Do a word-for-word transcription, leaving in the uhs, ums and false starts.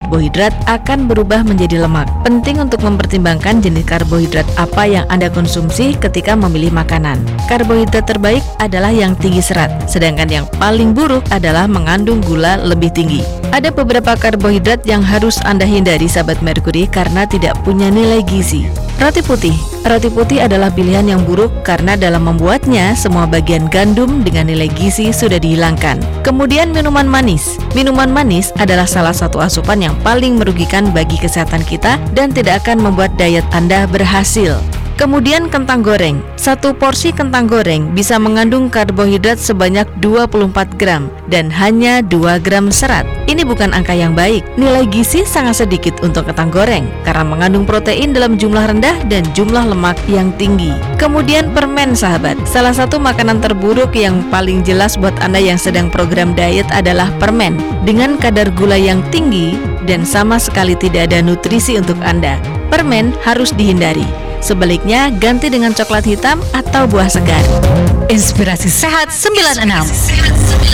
karbohidrat akan berubah menjadi lemak. Penting untuk mempertimbangkan jenis karbohidrat apa yang Anda konsumsi ketika memilih makanan. Karbohidrat terbaik adalah yang tinggi serat, sedangkan yang paling buruk adalah mengandung gula lebih tinggi. Ada beberapa karbohidrat yang harus Anda hindari sahabat Merkuri karena tidak punya nilai gizi. Roti putih. Roti putih adalah pilihan yang buruk karena dalam membuatnya semua bagian gandum dengan nilai gizi sudah dihilangkan. Kemudian minuman manis. Minuman manis adalah salah satu asupan yang paling merugikan bagi kesehatan kita dan tidak akan membuat diet Anda berhasil. Kemudian kentang goreng. Satu porsi kentang goreng bisa mengandung karbohidrat sebanyak dua puluh empat gram dan hanya dua gram serat. Ini bukan angka yang baik. Nilai gizi sangat sedikit untuk kentang goreng karena mengandung protein dalam jumlah rendah dan jumlah lemak yang tinggi. Kemudian permen sahabat. Salah satu makanan terburuk yang paling jelas buat Anda yang sedang program diet adalah permen. Dengan kadar gula yang tinggi dan sama sekali tidak ada nutrisi untuk Anda. Permen harus dihindari. Sebaliknya, ganti dengan coklat hitam atau buah segar. Inspirasi Sehat sembilan puluh enam.